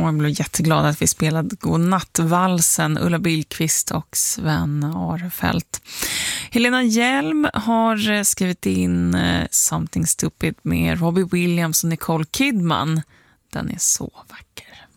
Och jag blev jätteglad att vi spelade Godnattvalsen, Ulla Billqvist och Sven Arefelt. Helena Hjelm har skrivit in Something Stupid med Robbie Williams och Nicole Kidman. Den är så vacker.